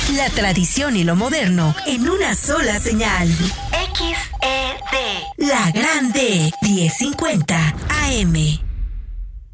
La tradición y lo moderno en una sola señal. XED. La Grande 1050 AM.